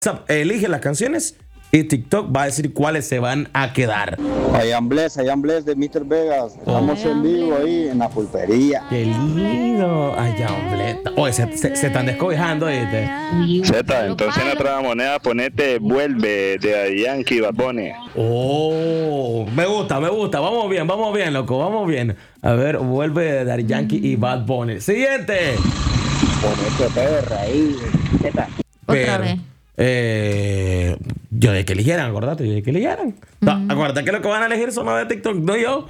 Elige las canciones y TikTok va a decir cuáles se van a quedar. I am blessed de Mr. Vegas. Estamos en vivo ahí en la pulpería. Qué lindo. Ay, ya, hombleta. Oye, se están descobijando, ¿viste? Z, entonces en la otra moneda ponete Vuelve de Daddy Yankee y Bad Bunny. Oh, me gusta. Vamos bien, loco, vamos bien. A ver, Vuelve de Daddy Yankee y Bad Bunny. Siguiente. Ponete perra ahí. Z. Otra vez. Yo de que eligieran, acordate, No, acuérdate que lo que van a elegir son los de TikTok, no yo.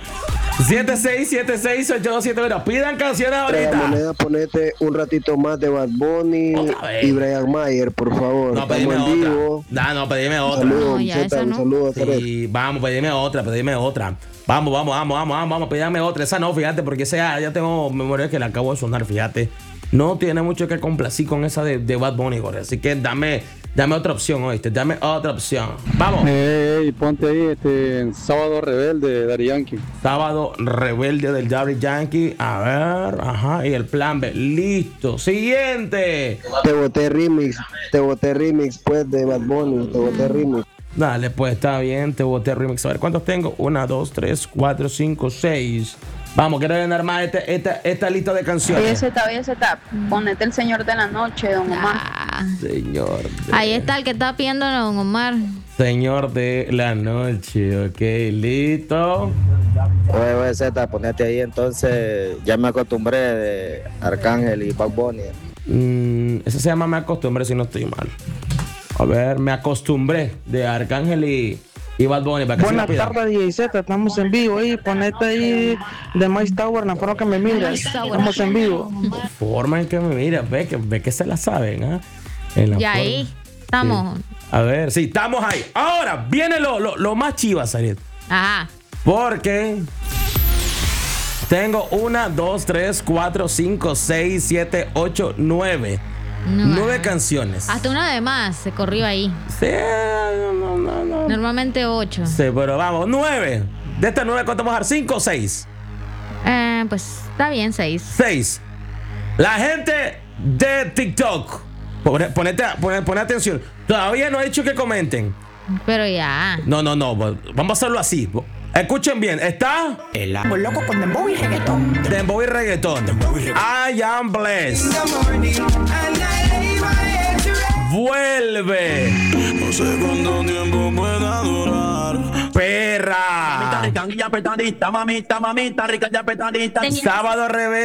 76768270. Pidan canciones ahorita. Moneda, ponete un ratito más de Bad Bunny y Brian Mayer, por favor. No, pedime Estamos en vivo. otra. No, pedime otra. Saludos, No, ya Z, esa un no. saludo. Sí, vamos, pedime otra. Vamos, pedime otra. Esa no, fíjate, porque esa ya tengo memoria que la acabo de sonar, fíjate. No tiene mucho que complacir con esa de Bad Bunny, Jorge. Así que dame otra opción, ¿oíste? Dame otra opción. Vamos. Ponte ahí Sábado Rebelde de Daddy Yankee. Sábado Rebelde del Daddy Yankee. A ver, ajá. Y el plan B. Listo. Siguiente. Te boté remix, pues, de Bad Bunny. Te boté remix. Dale, pues está bien. Te boté remix. A ver, ¿cuántos tengo? 1, 2, 3, 4, 5, 6. Vamos, quiero llenar más esta lista de canciones. Oye, Z, ponete El Señor de la Noche, don Omar. Señor. Ahí está el que está pidiendo don Omar. Señor de la Noche. Ok, listo. Oye, Z, ponete ahí entonces. Ya me acostumbré de Arcángel y Bad Bunny. Ese se llama Me Acostumbré, si no estoy mal. A ver, Me Acostumbré de Arcángel y Bad Bunny. Buenas tardes, DJ. Estamos en vivo ahí. Ponete ahí de Mike Tower, la forma que me miras. Estamos en vivo. Forma en que me miras, ve que se la saben, ¿ah? Y ahí estamos. Sí. A ver, sí, estamos ahí. Ahora viene lo más chiva, Sarit. Ajá. Porque tengo 1, 2, 3, 4, 5, 6, 7, 8, 9. 9 canciones. Hasta una de más se corrió ahí. Sí, no. Normalmente 8. Sí, pero vamos, 9. De estas 9, ¿cuánto vamos a dar? 5 o 6. Pues está bien, 6. 6. La gente de TikTok. Ponete atención. Todavía no he dicho que comenten. Pero ya. No. Vamos a hacerlo así. Escuchen bien. Está El amo loco con dembow y reggaetón. Dembow y reggaetón. I am blessed. Vuelve. No sé cuánto tiempo pueda durar. Perra. Mamita rica, ya petadita, mamita rica, ya petadita. Sábado Rebelde.